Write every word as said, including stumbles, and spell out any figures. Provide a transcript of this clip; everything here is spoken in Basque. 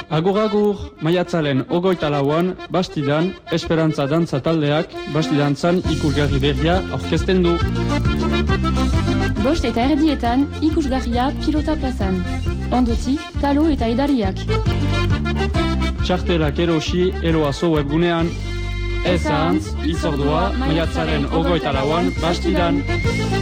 Agur agur, maiatzaren ogoita lauan, Bastidan, Esperantza Dantza taldeak, Bastidantzan ikusgarri berria aurkezten du. Bost eta erdietan ikusgarria pilota plazan. Ondotik, talo eta edariak. Txartelak erosi, eroazo webgunean. Ez ahantz, izordua, maiatzaren ogoita lauan, Bastidan.